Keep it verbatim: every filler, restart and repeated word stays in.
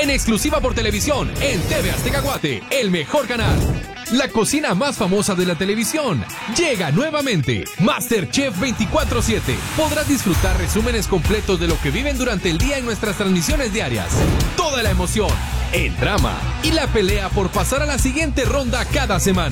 en exclusiva por televisión en T V Azteca Guate, el mejor canal. La cocina más famosa de la televisión llega nuevamente. MasterChef veinticuatro siete. Podrás disfrutar resúmenes completos de lo que viven durante el día en nuestras transmisiones diarias. Toda la emoción, el drama y la pelea por pasar a la siguiente ronda cada semana.